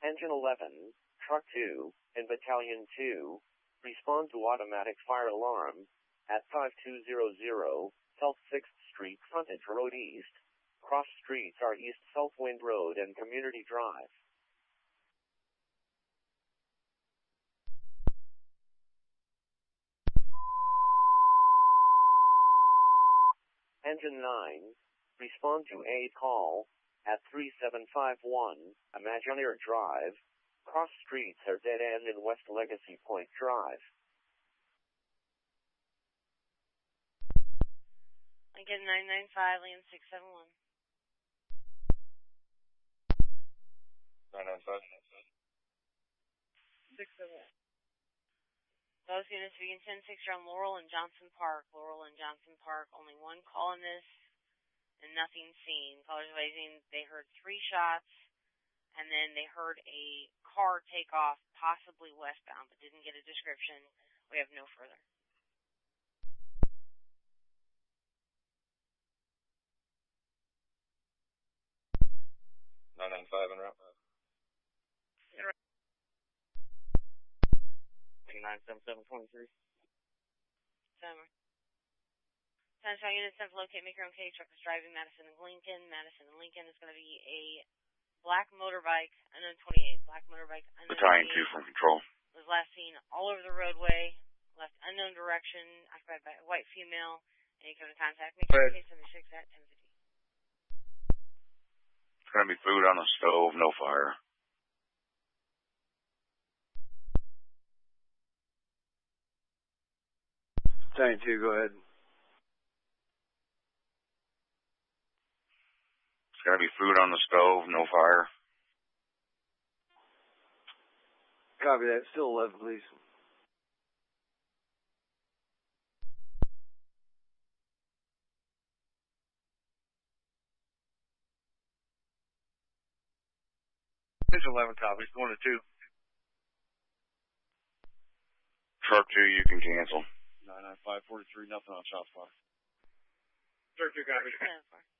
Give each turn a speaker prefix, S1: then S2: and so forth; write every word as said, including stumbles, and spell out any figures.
S1: Engine eleven, Truck two, and Battalion two, respond to automatic fire alarm at five two zero zero South sixth Street, Frontage Road East. Cross streets are East Southwind Road and Community Drive. Engine nine, respond to a call at three seven five one Imagineer Drive. Cross streets are dead end in West Legacy Point Drive.
S2: Lincoln nine nine five, Liam six seven one.
S3: nine nine five.
S2: six seven one. Those units begin ten six around Laurel and Johnson Park. Laurel and Johnson Park, only one call in this and nothing seen. Callers advising they heard three shots and then they heard a car take off, possibly westbound, but didn't get a description. We have no further.
S3: nine nine five en route. nine seven seven twenty-three.
S2: Summer. Sunshine unit sent to locate Maker on K. Truck is driving Madison and Lincoln. Madison and Lincoln is going to be a black motorbike, unknown twenty-eight. Black motorbike, unknown
S4: Battalion two from control.
S2: Was last seen all over the roadway, left unknown direction, occupied by a white female, and you come to contact Maker on K seventy-six at ten fifty.
S4: It's going to be food on the stove, no fire.
S5: Battalion two, go ahead.
S4: It's going to be food on the stove, no fire.
S5: Copy that. Still eleven, please.
S3: Engine eleven copies, going to two.
S4: Truck two, you can cancel.
S3: nine nine five forty-three, nothing on shot spot. Truck two copies.